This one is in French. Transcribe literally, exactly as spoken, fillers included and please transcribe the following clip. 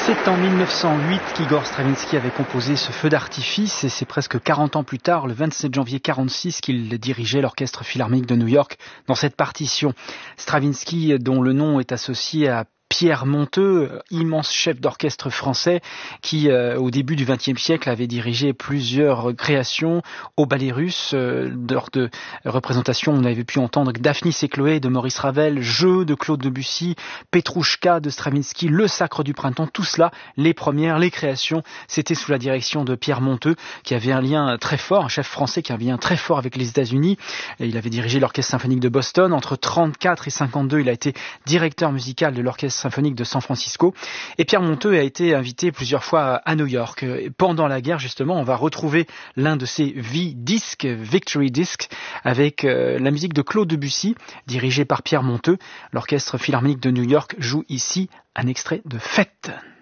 C'est en mille neuf cent huit qu'Igor Stravinsky avait composé ce feu d'artifice et c'est presque quarante ans plus tard, le vingt-sept janvier quarante-six, qu'il dirigeait l'Orchestre Philharmonique de New York dans cette partition. Stravinsky, dont le nom est associé à Pierre Monteux, immense chef d'orchestre français qui, euh, au début du vingtième siècle, avait dirigé plusieurs créations au Ballet Russe. Euh, lors de représentations, on avait pu entendre Daphnis et Chloé de Maurice Ravel, Jeux de Claude Debussy, Petrouchka de Stravinsky, Le Sacre du Printemps, tout cela, les premières, les créations, c'était sous la direction de Pierre Monteux, qui avait un lien très fort, un chef français qui avait un lien très fort avec les États-Unis. Et il avait dirigé l'Orchestre Symphonique de Boston. Entre trente-quatre et cinquante-deux, il a été directeur musical de l'Orchestre Symphonique de San Francisco. Et Pierre Monteux a été invité plusieurs fois à New York. Et pendant la guerre, justement, on va retrouver l'un de ses V-disques, Victory Disc, avec euh, la musique de Claude Debussy, dirigée par Pierre Monteux. L'Orchestre Philharmonique de New York joue ici un extrait de Fête.